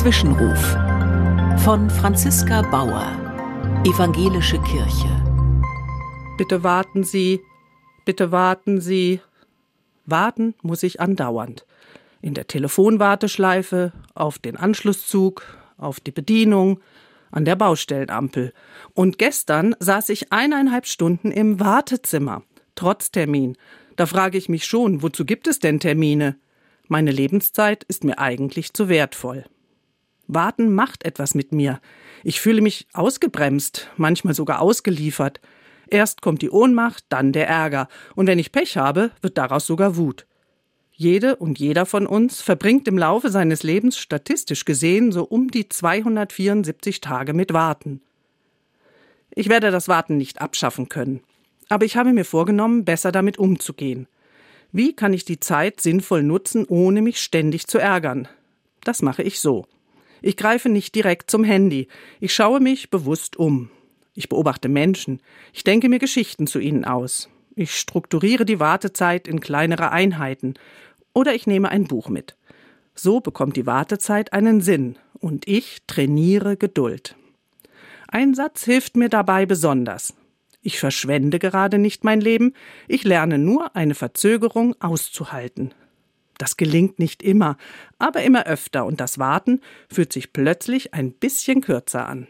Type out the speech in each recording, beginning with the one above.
Zwischenruf von Franziska Bauer, Evangelische Kirche. Bitte warten Sie, bitte warten Sie. Warten muss ich andauernd. In der Telefonwarteschleife, auf den Anschlusszug, auf die Bedienung, an der Baustellenampel. Und gestern saß ich 1,5 Stunden im Wartezimmer, trotz Termin. Da frage ich mich schon, wozu gibt es denn Termine? Meine Lebenszeit ist mir eigentlich zu wertvoll. Warten macht etwas mit mir. Ich fühle mich ausgebremst, manchmal sogar ausgeliefert. Erst kommt die Ohnmacht, dann der Ärger. Und wenn ich Pech habe, wird daraus sogar Wut. Jede und jeder von uns verbringt im Laufe seines Lebens statistisch gesehen so um die 274 Tage mit Warten. Ich werde das Warten nicht abschaffen können. Aber ich habe mir vorgenommen, besser damit umzugehen. Wie kann ich die Zeit sinnvoll nutzen, ohne mich ständig zu ärgern? Das mache ich so. Ich greife nicht direkt zum Handy. Ich schaue mich bewusst um. Ich beobachte Menschen. Ich denke mir Geschichten zu ihnen aus. Ich strukturiere die Wartezeit in kleinere Einheiten. Oder ich nehme ein Buch mit. So bekommt die Wartezeit einen Sinn. Und ich trainiere Geduld. Ein Satz hilft mir dabei besonders. Ich verschwende gerade nicht mein Leben, ich lerne nur, eine Verzögerung auszuhalten. Das gelingt nicht immer, aber immer öfter und das Warten fühlt sich plötzlich ein bisschen kürzer an.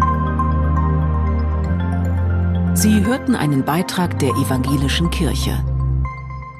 Sie hörten einen Beitrag der Evangelischen Kirche.